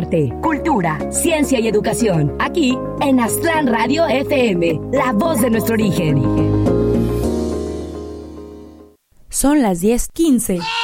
arte, cultura, ciencia y educación. Aquí en Aztlán Radio FM, la voz de nuestro origen. Son las 10:15.